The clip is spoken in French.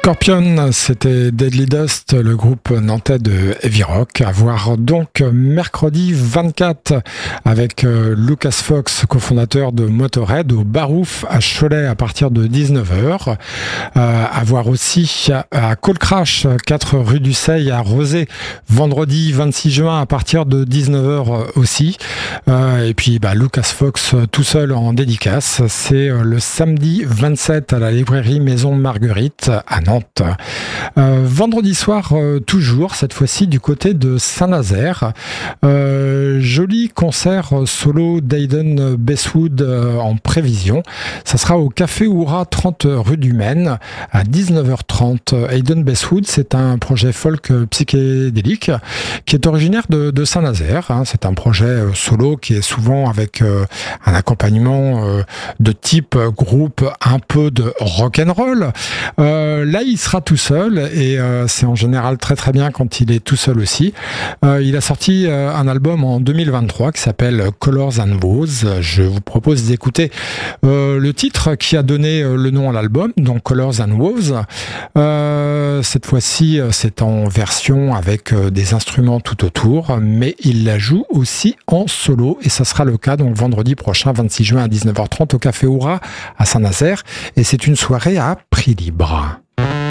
Scorpion, c'était Deadly Dust, le groupe nantais de heavy rock, à voir donc mercredi 24 avec Lucas Fox, cofondateur de Motorhead, au Barouf à Cholet à partir de 19h. À voir aussi à Cold Crash, 4 rue du Seille à Rezé, vendredi 26 juin à partir de 19h aussi. Et puis Lucas Fox tout seul en dédicace, c'est le samedi 27 à la librairie Maison Marguerite à Nantes. Vendredi soir, toujours, cette fois-ci du côté de Saint-Nazaire. Joli concert solo d'Aiden Bestwood en prévision. Ça sera au Café Oura, 30 rue du Maine, à 19h30. Aiden Bestwood, c'est un projet folk psychédélique qui est originaire de Saint-Nazaire. C'est un projet solo qui est souvent avec un accompagnement de type groupe un peu de rock'n'roll. Là, il sera tout seul et c'est en général très très bien quand il est tout seul aussi. Il a sorti un album en 2023 qui s'appelle Colors and Woes. Je vous propose d'écouter le titre qui a donné le nom à l'album, donc Colors and Woes. Cette fois-ci, c'est en version avec des instruments tout autour, mais il la joue aussi en solo et ça sera le cas donc vendredi prochain, 26 juin à 19h30 au Café Oura à Saint-Nazaire et c'est une soirée à prix libre.